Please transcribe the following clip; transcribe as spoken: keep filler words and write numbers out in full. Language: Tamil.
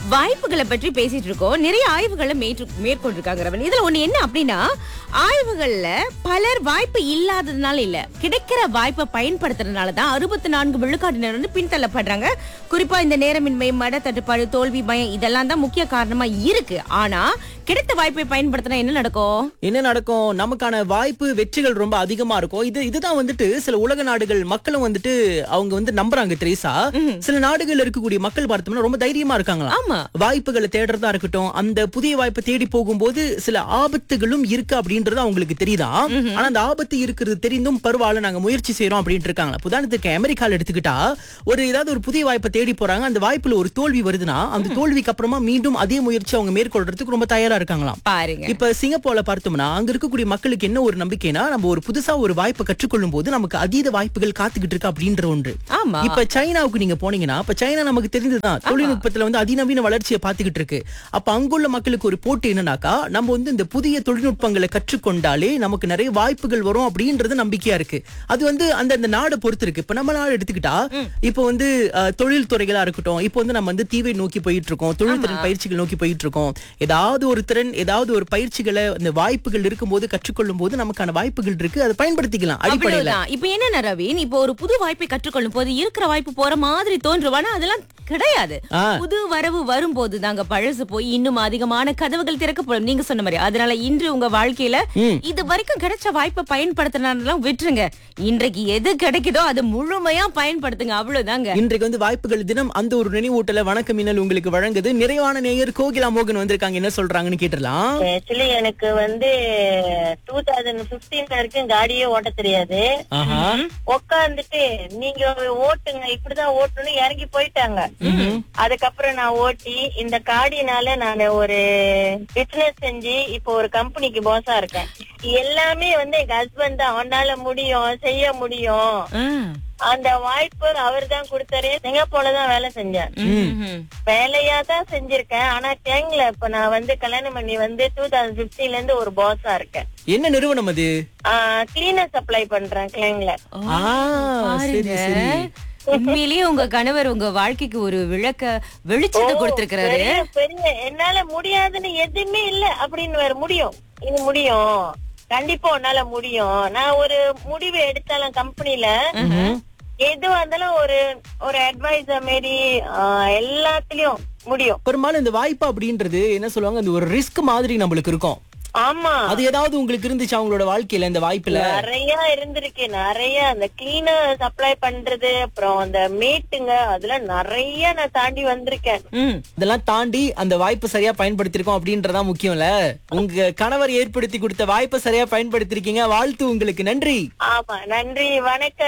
வாய்ப்புகளை பற்றி பேசிட்டு இருக்கோம். நிறைய ஆய்வுகளை மேற்கொண்டிருக்காங்க ரவன். இதுல ஒண்ணு என்ன அப்படின்னா, ஆய்வுகள்ல பலர் வாய்ப்பு இல்லாததுனால இல்ல, கிடைக்கிற வாய்ப்பை பயன்படுத்துறதுனால தான் அறுபத்தி நான்கு விழுக்காட்டினர் வந்து பின்தள்ளப்படுறாங்க. குறிப்பா இந்த நேரமின்மை, மட தட்டுப்பாடு, தோல்வி பயம் இதெல்லாம் தான் முக்கிய காரணமா இருக்கு. ஆனா கிடைத்த வாய்ப்பை பயன்படுத்தினா என்ன நடக்கும் என்ன நடக்கும் நமக்கான வாய்ப்பு வெற்றிகள் ரொம்ப அதிகமா இருக்கும். இது இதுதான் வந்துட்டு சில உலக நாடுகள் மக்களும் வந்துட்டு அவங்க வந்து நம்புறாங்க திரேசா. சில நாடுகள் இருக்கக்கூடிய மக்கள் பார்த்தோம்னா ரொம்ப தைரியமா இருக்காங்களா. ஆமா, வாய்ப்புகளை தேடுறதா இருக்கட்டும், அந்த புதிய வாய்ப்பை தேடி போகும்போது சில ஆபத்துகளும் இருக்கு அப்படின்றது அவங்களுக்கு தெரியுதா. ஆனா அந்த ஆபத்து இருக்கிறது தெரிந்தும் பரவாயில்ல நாங்க முயற்சி செய்யறோம் அப்படின்ட்டு இருக்காங்க. உதாரணத்துக்கு அமெரிக்கால எடுத்துக்கிட்டா ஒரு ஏதாவது ஒரு புதிய வாய்ப்பை தேடி போறாங்க, அந்த வாய்ப்புல ஒரு தோல்வி வருதுன்னா அந்த தோல்விக்கு அப்புறமா மீண்டும் அதே முயற்சி அவங்க மேற்கொள்றதுக்கு ரொம்ப தயாரா இருக்காங்களாம். பாருங்க, இப்ப சிங்கப்பூர்ல பார்த்தோம்னா அங்க இருக்கக்கூடிய மக்களுக்கு என்ன ஒரு நம்பிக்கைனா, நம்ம ஒரு புதுசா ஒரு வாய்ப்பை கற்றுக்கொள்ளும் போது நமக்கு அதீத வாய்ப்புகள் காத்துக்கிட்டு இருக்கு அப்படின்ற ஒன்று. ஆமா, இப்ப சைனாவுக்கு நீங்க போனீங்கன்னா, இப்ப சைனா நமக்கு தெரிஞ்சதுதான் தொழில்நுட்பத்துல வந்து அதிநவீன வளர்ச்சியை பார்த்துக்கிட்டு இருக்கு. அப்ப அங்குள்ள மக்களுக்கு ஒரு போட்டி என்னன்னாக்கா, நம்ம வந்து இந்த புதிய தொழில்நுட்பங்களை கற்றுக்கொண்டாலே நமக்கு நிறைய வாய்ப்புகள் வரும் அப்படின்றது நம்பிக்கையா இருக்கு. அது வந்து அந்த அந்த நாடை பொறுத்து இருக்கு. இப்ப நம்ம நாடு எடுத்துக்கிட்டா, இப்ப வந்து அஹ், தொழில் துறைகளா இருக்கட்டும், இப்ப வந்து நம்ம வந்து தீவை நோக்கி போயிட்டு இருக்கோம், தொழில் திறன் பயிற்சிகள் நோக்கி போயிட்டு இருக்கோம். ஏதாவது ஒரு திறன், ஏதாவது ஒரு பயிற்சிகளை அந்த வாய்ப்புகள் இருக்கும்போது கற்றுக்கொள்ளும் போது நமக்கான வாய்ப்புகள் இருக்கு, அதை பயன்படுத்திக்கலாம் அடிப்படையில. இப்ப என்ன ரவீன், இப்போ ஒரு புது வாய்ப்பை கற்றுக்கொள்ளும் போது இருக்கிற வாய்ப்பு போற மாதிரி தோன்றுவானா, அதெல்லாம் கிடையாது. புது வரவு வரும்போது தாங்க பழசு போய் இன்னும் அதிகமான கதவுகள் திறக்கப்படும். நீங்க சொன்ன மாதிரி அதனால இன்று உங்க வாழ்க்கையில இது வரைக்கும் கிடைச்ச வாய்ப்பை பயன்படுத்தினாலும் விட்டுருங்க. இன்றைக்கு எது கிடைக்குதோ அது முழுமையா பயன்படுத்துங்க, அவ்வளவுதாங்க. இன்றைக்கு வந்து வாய்ப்புகள் தினம் அந்த ஒரு நினைவூட்டல வணக்கம் மின்னல் உங்களுக்கு வழங்குது. நிறைவான நேயர் கோகிலா மோகன் வந்திருக்காங்க, என்ன சொல்றாங்கன்னு கேட்டலாம். ஆக்சுவலி எனக்கு வந்து டூ தௌசண்ட் பிப்டீன் வரைக்கும் காடியே ஓட்ட தெரியாது. உட்காந்துட்டு நீங்க ஓட்டுங்க இப்படிதான் ஓட்டணும் இறங்கி போயிட்டாங்க. அதுக்கப்புறம் நான் ஓட்டி இந்த காடினால நான் ஒரு பிசினஸ் செஞ்சு இப்போ ஒரு கம்பெனிக்கு பாஸா இருக்கேன். எல்லாமே வந்து எங்க ஹஸ்பண்ட் தான், அவனால முடியும் செய்ய முடியும், அந்த வாய்ப்பு அவர் தான் கொடுத்தாரு. சிங்கப்பூர்ல தான் வேலை செஞ்சேன், வேலையா தான் செஞ்சிருக்கேன். ஆனா கேங்ல இப்ப நான் வந்து கல்யாணம் பண்ணி வந்து டூ தௌசண்ட் பிப்டீன்ல இருந்து ஒரு பாஸா இருக்கேன். என்ன நிறுவனம் அது? கிளீனர் சப்ளை பண்றேன் கிளைங்ல. உண்மையிலேயே உங்க கணவர் உங்க வாழ்க்கைக்கு ஒரு விளக்க வெளிச்சத்தை கொடுத்திருக்கிறாரு. பெரிய என்னால முடியாதுன்னு எதுவுமே இல்ல அப்படின்னு வேற, முடியும், இது முடியும், கண்டிப்பா உன்னால முடியும். நான் ஒரு முடிவு எடுத்தாலும் கம்பெனில எதுவா இருந்தாலும் ஒரு ஒரு அட்வைசர் மாரி எல்லாத்துலயும் முடியும். பெரும்பாலும் இந்த வாய்ப்பு அப்படின்றது என்ன சொல்லுவாங்க, அந்த ஒரு ரிஸ்க் மாதிரி நம்மளுக்கு இருக்கும். ஆமா, அது ஏதாவது உங்களுக்கு இருந்துச்சு அவங்களோட வாழ்க்கையில இந்த வாய்ப்புல? நிறைய இருந்திருக்கு, நிறைய. அந்த கிளீனர் சப்ளை பண்றது, அப்புறம் அந்த மீட்டுங்க, அதுல நிறைய நான் தாண்டி வந்திருக்கேன். இதெல்லாம் தாண்டி அந்த வாய்ப்பு சரியா பயன்படுத்திருக்கோம் அப்படின்றதா முக்கியம்ல. உங்க கணவர் ஏற்படுத்தி கொடுத்த வாய்ப்பை சரியா பயன்படுத்திருக்கீங்க, வாழ்த்து உங்களுக்கு. நன்றி. ஆமா, நன்றி, வணக்கம்.